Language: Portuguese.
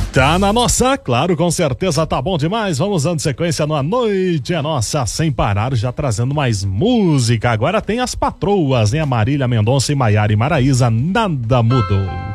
Tá na nossa, claro, com certeza tá bom demais. Vamos dando sequência no A Noite é Nossa, sem parar, já trazendo mais música. Agora tem as patroas, né? A Marília Mendonça e Maiara e Maraísa, Nada Mudou.